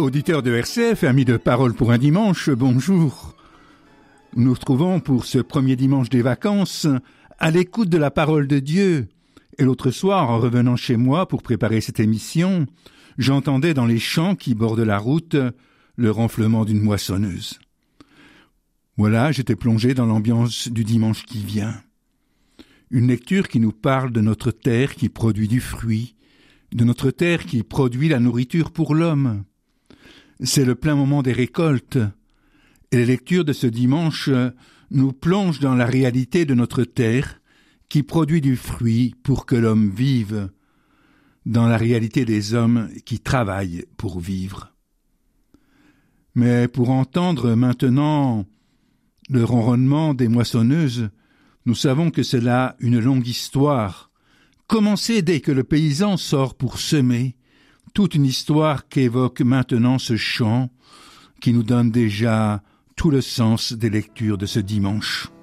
Auditeurs de RCF, amis de Parole pour un dimanche, bonjour. Nous nous retrouvons pour ce premier dimanche des vacances à l'écoute de la parole de Dieu. Et l'autre soir, en revenant chez moi pour préparer cette émission, j'entendais dans les champs qui bordent la route le ronflement d'une moissonneuse. Voilà, j'étais plongé dans l'ambiance du dimanche qui vient. Une lecture qui nous parle de notre terre qui produit du fruit, de notre terre qui produit la nourriture pour l'homme. C'est le plein moment des récoltes, et les lectures de ce dimanche nous plongent dans la réalité de notre terre qui produit du fruit pour que l'homme vive, dans la réalité des hommes qui travaillent pour vivre. Mais pour entendre maintenant le ronronnement des moissonneuses, nous savons que c'est là une longue histoire, commencée dès que le paysan sort pour semer, toute une histoire qu'évoque maintenant ce chant qui nous donne déjà tout le sens des lectures de ce dimanche.